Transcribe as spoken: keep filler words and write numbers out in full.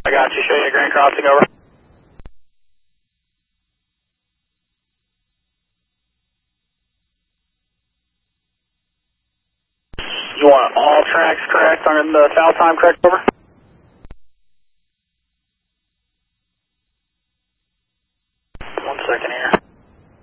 I got you. Show you a Grand Crossing, over. You want all tracks correct on the foul time, correct, over?